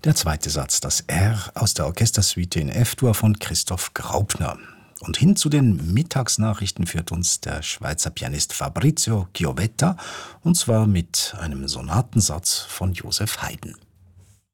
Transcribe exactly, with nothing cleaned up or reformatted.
Der zweite Satz, das R aus der Orchestersuite in F-Dur von Christoph Graupner. Und hin zu den Mittagsnachrichten führt uns der Schweizer Pianist Fabrizio Chiovetta, und zwar mit einem Sonatensatz von Joseph Haydn.